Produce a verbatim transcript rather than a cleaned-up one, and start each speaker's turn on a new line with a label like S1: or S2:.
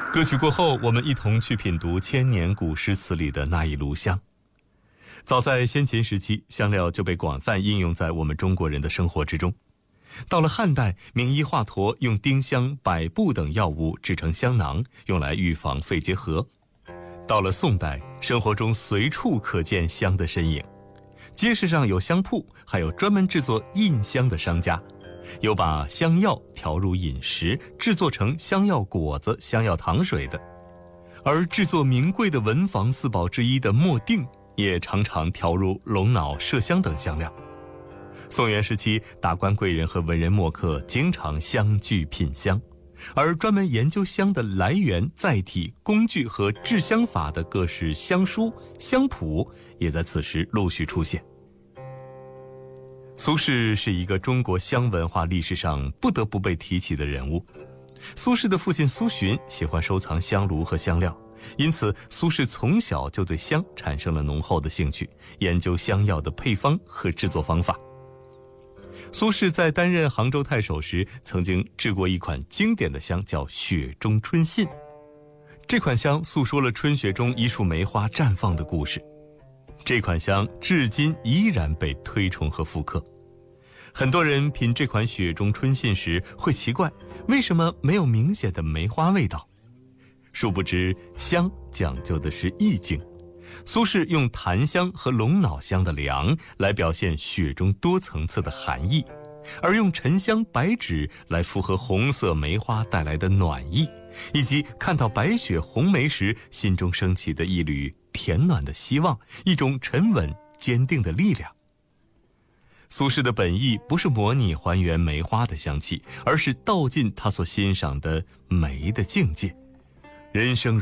S1: 歌曲过后，我们一同去品读千年古诗词里的那一炉香。早在先秦时期，香料就被广泛应用在我们中国人的生活之中。到了汉代，名医华佗用丁香、百部等药物制成香囊，用来预防肺结核。到了宋代，生活中随处可见香的身影，街市上有香铺，还有专门制作印香的商家，有把香药调入饮食，制作成香药果子、香药糖水的。而制作名贵的文房四宝之一的墨定，也常常调入龙脑、麝香等香料。宋元时期，达官贵人和文人墨客经常相聚品香，而专门研究香的来源、载体、工具和制香法的各式香书、香谱，也在此时陆续出现。苏轼是一个中国香文化历史上不得不被提起的人物。苏轼的父亲苏洵喜欢收藏香炉和香料，因此苏轼从小就对香产生了浓厚的兴趣，研究香药的配方和制作方法。苏轼在担任杭州太守时，曾经制过一款经典的香，叫雪中春信。这款香诉说了春雪中一束梅花绽放的故事。这款香至今依然被推崇和复刻。很多人品这款雪中春信时会奇怪，为什么没有明显的梅花味道？殊不知，香讲究的是意境。苏轼用檀香和龙脑香的凉来表现雪中多层次的寒意，而用沉香、白芷来符合红色梅花带来的暖意，以及看到白雪红梅时心中升起的一缕甜暖的希望，一种沉稳坚定的力量。苏轼的本意不是模拟还原梅花的香气，而是道尽他所欣赏的梅的境界。人生